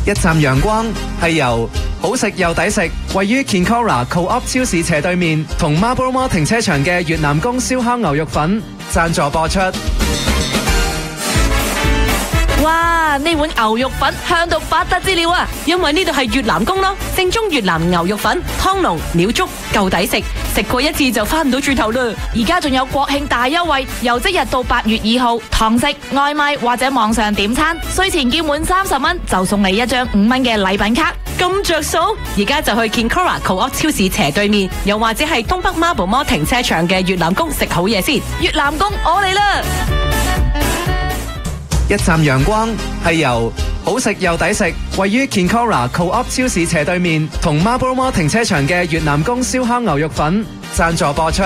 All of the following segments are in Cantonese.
一站陽光係由好食又抵食，位於 Kinkora Co-op 超市斜對面同 Marlborough Mall 停車場嘅越南宮燒烤牛肉粉贊助播出。 哇！呢碗牛肉粉香到不得之了啊！因為呢度係越南宮咯，正宗越南牛肉粉，湯濃料足，夠抵食，食過一次就翻唔到轉頭啦。而家仲有國慶大優惠，由即日到8月2號，堂食、外賣或者網上點餐，稅前叫滿30蚊就送你一張5蚊嘅禮品卡，咁着數！而家就去 Kinkora Co-op 超市斜對面，又或者係東北 Marlborough Mall 停車場嘅越南宮食好嘢先。越南宮我嚟啦！ 一站陽光係由好食又抵食，位於 Kinkora Co-op 超市斜對面同 Marlborough Mall 停車場嘅越南宮燒烤牛肉粉贊助播出。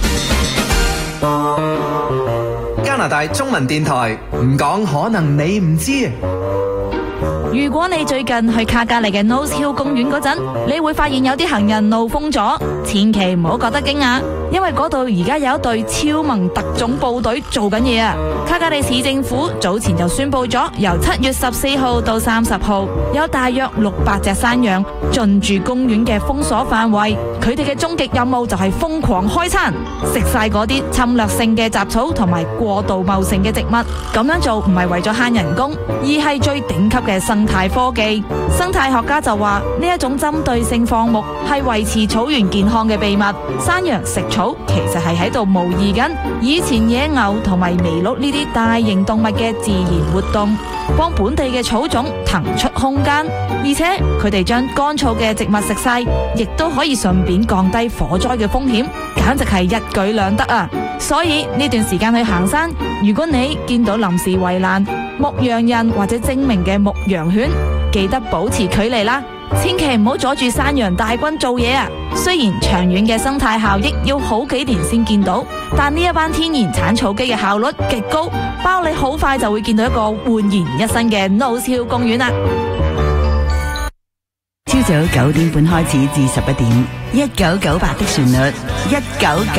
加拿大中文電台唔講可能你唔知。 如果你最近去卡加利嘅 Nose Hill 公園嗰陣，你會發現有啲行人路封咗，千祈唔好覺得驚訝，因為嗰度而家有一隊超盟特種部隊做緊嘢啊！卡加利市政府早前就宣布咗，由7月14號到30號，有大約600隻山羊進駐公園嘅封鎖範圍，佢哋嘅終極任務就係瘋狂開餐，食晒嗰啲侵略性嘅雜草同埋過度茂盛嘅植物。咁樣做唔係為咗慳人工，而係最頂級嘅生態科技。生態學家就話呢一種針對性放牧係維持草原健康嘅秘密。山羊食草其實係喺度模擬緊以前野牛同埋麋鹿呢啲大型動物嘅自然活動，幫本地嘅草種騰出空間，而且佢哋將乾燥嘅植物食晒，亦都可以順便降低火災嘅風險，簡直係一舉兩得啊！所以呢段時間去行山，如果你見到臨時圍欄、牧羊人或者精明嘅牧羊犬，記得保持距離啦，千祈唔好阻住山羊大軍做嘢啊！雖然長遠嘅生態效益要好幾年先見到，但呢一班天然產草機嘅效率極高，包你好快就會見到一個煥然一新嘅 Nose Hill 公園啦！ 朝早9點半開始至11點，1998的旋律，1998